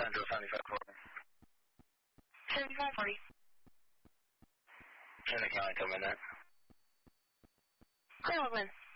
Central 7540. 7540. Shannon County, come in there. Clear Oakland.